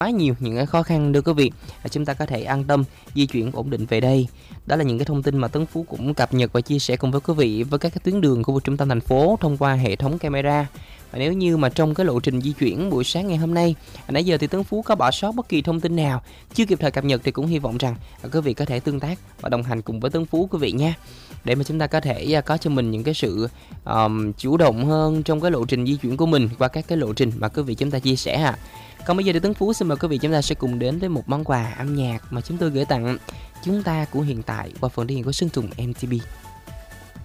quá nhiều những cái khó khăn đưa quý vị, chúng ta có thể an tâm di chuyển ổn định về đây. Đó là những cái thông tin mà Tấn Phú cũng cập nhật và chia sẻ cùng với quý vị với các cái tuyến đường khu vực trung tâm thành phố thông qua hệ thống camera. Và nếu như mà trong cái lộ trình di chuyển buổi sáng ngày hôm nay, nãy giờ thì Tấn Phú có bỏ sót bất kỳ thông tin nào chưa kịp thời cập nhật thì cũng hy vọng rằng quý vị có thể tương tác và đồng hành cùng với Tấn Phú quý vị nha, để mà chúng ta có thể có cho mình những cái sự chủ động hơn trong cái lộ trình di chuyển của mình qua các cái lộ trình mà quý vị chúng ta chia sẻ ha. Còn bây giờ thì Tấn Phú xin mời quý vị chúng ta sẽ cùng đến với một món quà âm nhạc mà chúng tôi gửi tặng chúng ta của hiện tại qua phần thể hiện của Sơn Tùng MTP.